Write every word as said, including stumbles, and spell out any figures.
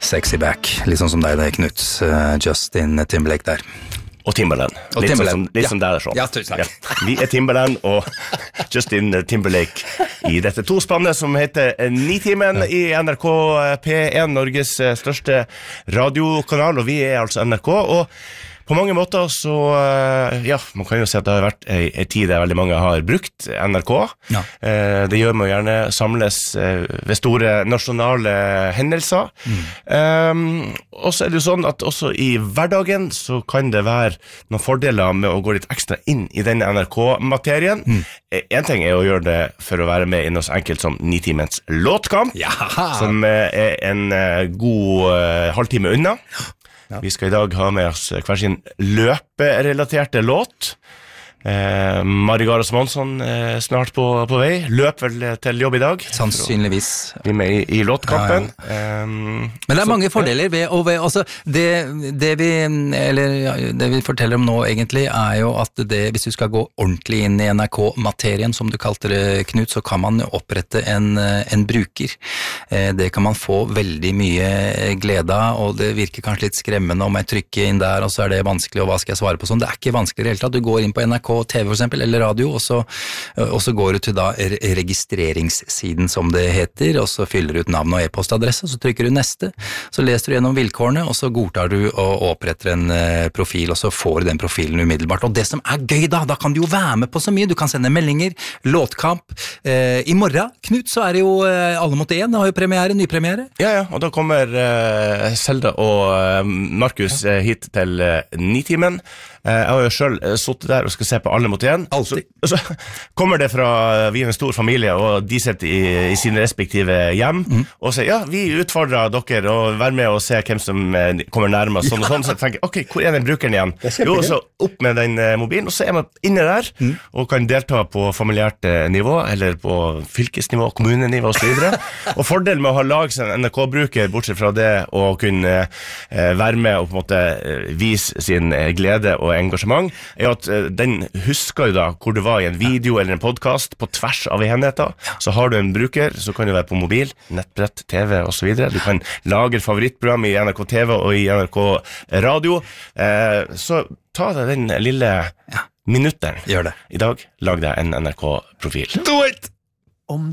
Sexy back, litt sånn som deg det, Knut. Uh, Justin Timberlake der. Og Timberland. Og litt Timberland. Sånn som, litt ja. som der sånn. Ja, tusen takk. Ja. Vi er Timberland og Justin Timberlake i dette tospannet som heter Nitimen i N R K P én, Norges største radiokanal, og vi er altså N R K, og på mange måter så, ja, man kan jo si at det har vært en, en tid der veldig mange har brukt N R K. Ja. Eh, det gjør man jo gjerne samles eh, ved store nasjonale hendelser. Mm. Um, og så er det jo sånn at også i hverdagen så kan det være noen fordeler med å gå litt ekstra inn i denne N R K-materien. Mm. En ting er å gjøre det for å være med i noe så enkelt som Nitimens låtkamp, ja. Som er en god uh, halvtime unna. Ja. Vi skal i dag ha med oss hver sin løperelaterte låt. Eh, Marigara Smånsson eh, snart på, på vei. Løp vel til jobb i dag. Sannsynligvis. Vi er med i, i låtkampen. Ja, ja. Um, Men det er så, mange fordeler ved, og ved, altså, det, det, vi, eller, ja, det vi forteller om nå egentlig er jo at det, hvis du skal gå ordentlig inn i N R K-materien, som du kalte det, Knut, så kan man opprette en, en bruker. Eh, det kan man få veldig mye glede av, og det virker kanskje litt skremmende om jeg trykker inn der, og så er det vanskelig, og hva skal jeg svare på sånn? Det er ikke vanskelig i det hele tatt. Du går inn på N R K T V for eksempel, eller radio, og så, og så går du til da registreringssiden som det heter, og så fyller du ut navn og e-postadresse, så trykker du neste, så leser du gjennom vilkårene, og så godtar du og oppretter en profil, og så får du den profilen umiddelbart. Og det som er gøy da, da kan du jo være med på så mye, du kan sende meldinger, låtkamp. Eh, I morgen, Knut, så er det jo eh, Alle mot én, det har jo premiere, nypremiere. Ja, ja, og da kommer uh, Selda og uh, Markus uh, hit til uh, Nitimen. Uh, jeg har jo selv uh, suttet der og skal se på Alle mot én. Så, så kommer det fra, vi er en stor familie, og de sitter i, i sine respektive hjem, mm. og sier, ja, vi utfordrer dere å være med og se hvem som uh, kommer nærmest, sånn og sånn, så jeg tenker, ok, hvor er den brukeren igjen? Jo, så opp med den uh, mobilen, og så er man inne der, mm. og kan delta på familiært uh, nivå, eller på fylkesnivå, kommunenivå og så videre. Og fordelen med å ha lag som N R K-bruker, bortsett fra det å kunne uh, være med og på en måte uh, vise sin uh, glede og engasjement, er at uh, den husker jo da hvor du var i en video eller en podcast på tvers av enheter. Så har du en bruker, så kan du være på mobil, nettbrett, T V og så videre. Du kan lage favorittprogram i N R K T V og i N R K Radio. Uh, så ta deg den lille ja. minutteren. Gjør det. I dag, lag deg en N R K-profil. Do it!